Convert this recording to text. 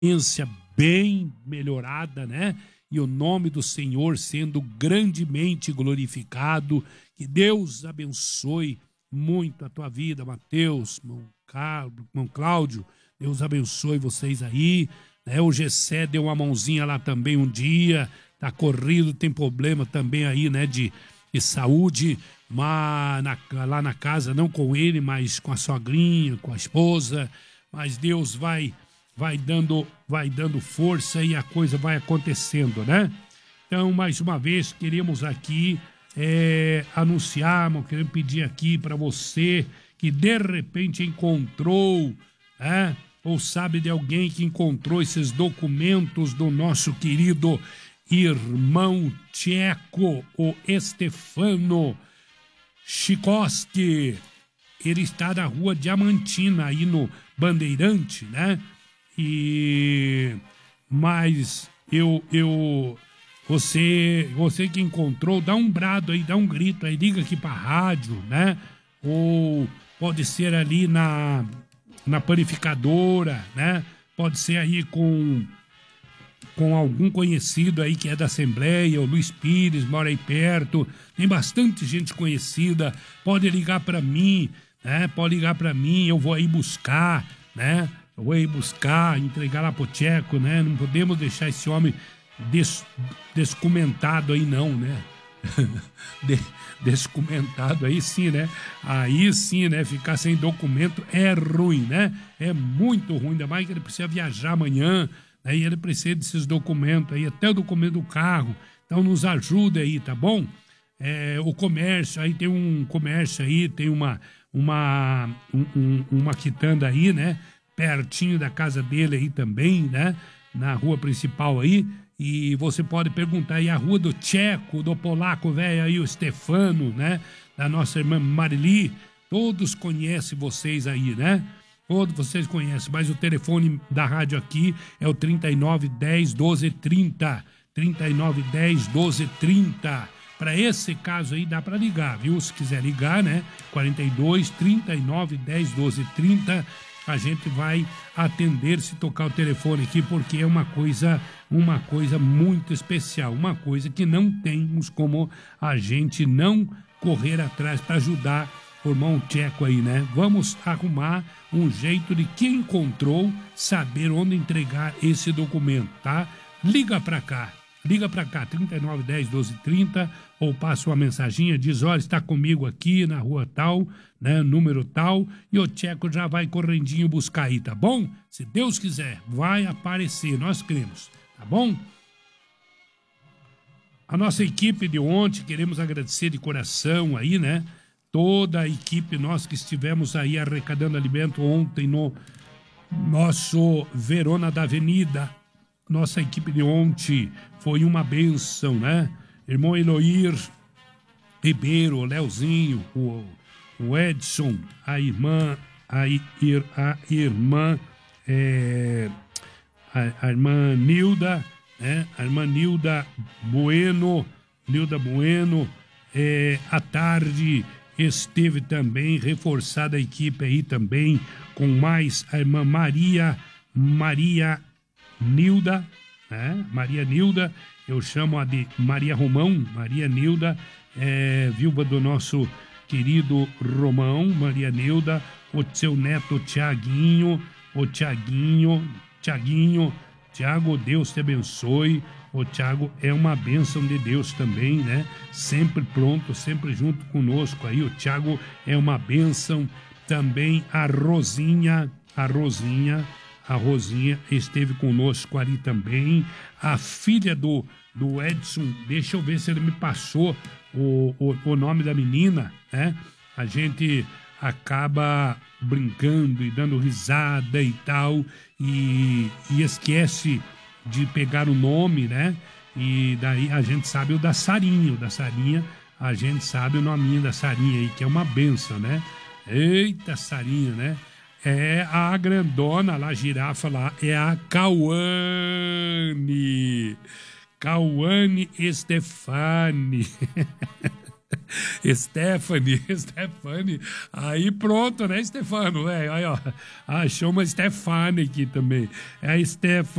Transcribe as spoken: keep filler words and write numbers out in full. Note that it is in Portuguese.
consciência bem melhorada, né? E o nome do Senhor sendo grandemente glorificado. Que Deus abençoe muito a tua vida, Mateus, irmão Carlos, irmão Cláudio. Deus abençoe vocês aí. Né? O Gessé deu uma mãozinha lá também um dia. Tá corrido, tem problema também aí, né? De, de saúde. Mas na, lá na casa, não com ele, mas com a sogrinha, com a esposa. Mas Deus vai... vai dando, vai dando força e a coisa vai acontecendo, né? Então, mais uma vez, queremos aqui é, anunciar, queremos pedir aqui para você que de repente encontrou, né? Ou sabe de alguém que encontrou esses documentos do nosso querido irmão tcheco, o Stefano Chikoski. Ele está na rua Diamantina, aí no Bandeirante, né? E mas eu eu você você que encontrou, dá um brado aí, dá um grito aí, liga aqui para rádio, né? Ou pode ser ali na na panificadora, né? Pode ser aí com com algum conhecido aí que é da Assembleia, o Luiz Pires mora aí perto, tem bastante gente conhecida, pode ligar para mim, né? Pode ligar para mim, eu vou aí buscar, né? Eu vou aí buscar, entregar lá pro tcheco, né? Não podemos deixar esse homem des, descomentado aí não, né? De, descomentado aí sim, né? Aí sim, né? Ficar sem documento é ruim, né? É muito ruim, ainda mais que ele precisa viajar amanhã, né? E ele precisa desses documentos aí, até o documento do carro. Então nos ajuda aí, tá bom? É, o comércio, aí tem um comércio aí, tem uma, uma, um, um, uma quitanda aí, né? Pertinho da casa dele aí também, né? Na rua principal aí. E você pode perguntar aí a rua do tcheco, do polaco velho aí, o Stefano, né? Da nossa irmã Marili. Todos conhecem vocês aí, né? Todos vocês conhecem. Mas o telefone da rádio aqui é o trinta e nove, dez, doze, trinta. trinta e nove, dez, doze, trinta. Para esse caso aí dá para ligar, viu? Se quiser ligar, né? quarenta e dois, trinta e nove, dez, doze, trinta. A gente vai atender se tocar o telefone aqui, porque é uma coisa, uma coisa muito especial, uma coisa que não temos como a gente não correr atrás para ajudar o irmão tcheco aí, né? Vamos arrumar um jeito de quem encontrou saber onde entregar esse documento, tá? Liga para cá. Liga para cá, trinta e nove, dez, doze, trinta, ou passa uma mensaginha, diz, olha, está comigo aqui na rua tal, né, número tal, e o tcheco já vai correndinho buscar aí, tá bom? Se Deus quiser, vai aparecer, nós cremos, tá bom? A nossa equipe de ontem, queremos agradecer de coração aí, né, toda a equipe, nós que estivemos aí arrecadando alimento ontem no nosso Verona da Avenida. Nossa equipe de ontem foi uma bênção, né? Irmão Eloir Ribeiro, o Leozinho, o, o Edson, a irmã, a, ir, a irmã, é, a, a irmã Nilda, né? A irmã Nilda Bueno, Nilda Bueno, é, à tarde esteve também reforçada a equipe aí também com mais a irmã Maria, Maria Nilda, né? Maria Nilda, eu chamo a de Maria Romão, Maria Nilda, é, viúva do nosso querido Romão, Maria Nilda, o seu neto Tiaguinho, o Tiaguinho, Tiaguinho, Tiago, Deus te abençoe. O Tiago é uma bênção de Deus também, né? Sempre pronto, sempre junto conosco aí. O Tiago é uma bênção também. A Rosinha, a Rosinha, a Rosinha esteve conosco ali também. A filha do, do Edson, deixa eu ver se ele me passou o, o, o nome da menina, né? A gente acaba brincando e dando risada e tal, e, e esquece de pegar o nome, né? E daí a gente sabe o da Sarinha, o da Sarinha, a gente sabe o nominho da Sarinha aí, que é uma benção, né? Eita, Sarinha, né? É a grandona lá, a girafa lá, é a Cauane. Cauane Stefani. Stephanie, Stephanie. Aí pronto, né, Stefano? É, aí, ó. Achou uma Stefani aqui também. É a Stephanie.